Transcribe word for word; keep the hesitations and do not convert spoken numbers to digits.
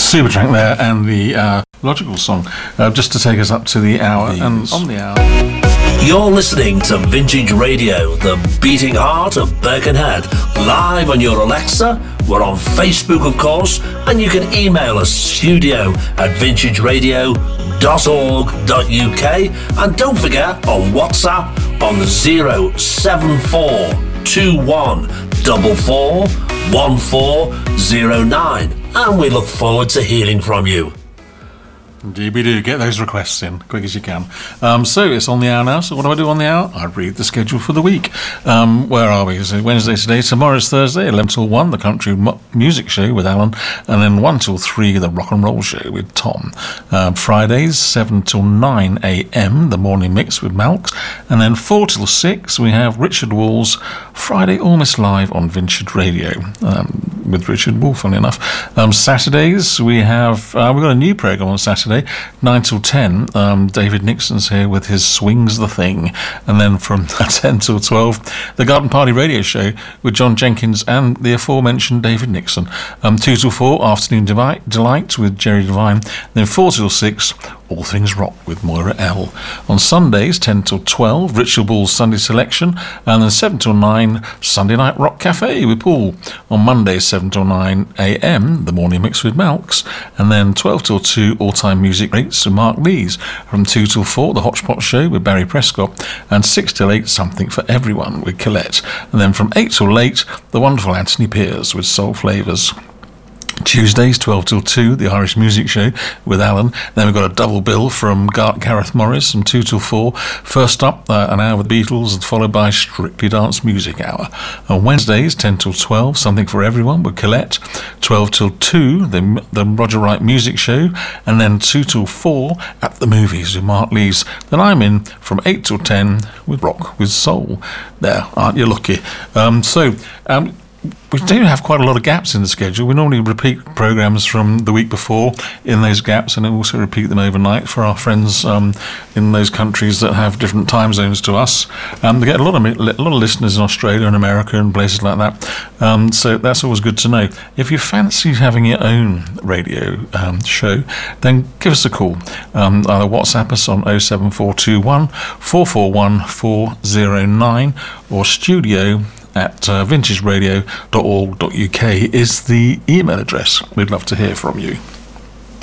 Supertramp there, and the uh, Logical song, uh, just to take us up to the hour. These. And on the hour, you're listening to Vintage Radio, the beating heart of Birkenhead, live on your Alexa. We're on Facebook, of course, and you can email us studio at vintage radio dot org dot U K, and don't forget on WhatsApp on zero seven four two one four four one four zero nine, and we look forward to hearing from you. Indeed we do. Get those requests in quick as you can. Um, so it's on the hour now. So what do I do on the hour? I read the schedule for the week. Um, where are we? So Wednesday today. Tomorrow's Thursday, eleven till one, the country mu- music show with Alan, and then one till three, the rock and roll show with Tom. Um, Fridays, seven till nine a.m, the morning mix with Malks, and then four till six, we have Richard Wall's Friday Almost Live on Vintage Radio um, with Richard Wall, funny enough. Um, Saturdays, we have uh, we've got a new programme on Saturday. nine till ten, um, David Nixon's here with his Swings the Thing, and then from ten till twelve, the Garden Party Radio Show with John Jenkins and the aforementioned David Nixon. Um, two till four, Afternoon Delight, Delight with Jerry Devine, then four till six, All Things Rock with Moira L. On Sundays, ten till twelve, Richard Ball's Sunday Selection, and then seven till nine, Sunday Night Rock Cafe with Paul. On Mondays, seven till nine a.m, the morning mix with Malks, and then twelve till two, all-time music rates with Mark Lees. From two till four, the Hotchpot Show with Barry Prescott, and six till eight, Something for Everyone with Colette. And then from eight till eight, the wonderful Anthony Pears with Soul Flavours. Tuesdays, twelve till two, the Irish Music Show with Alan. Then we've got a double bill from Gar- Gareth Morris from two till four. First up, uh, an hour with the Beatles, and followed by Strictly Dance Music Hour. On Wednesdays, ten till twelve, Something for Everyone with Colette. twelve till two, the, the Roger Wright Music Show. And then two till four, At the Movies with Mark Lees. Then I'm in from eight till ten with Rock with Soul. There, aren't you lucky? Um, so, um, we do have quite a lot of gaps in the schedule. We normally repeat programmes from the week before in those gaps, and also repeat them overnight for our friends um, in those countries that have different time zones to us. Um, we get a lot of a lot of listeners in Australia and America and places like that. Um, so that's always good to know. If you fancy having your own radio um, show, then give us a call. Um, either WhatsApp us on oh seven four two one four four one four zero nine, or studio at uh, vintage radio dot org dot U K is the email address. We'd love to hear from you.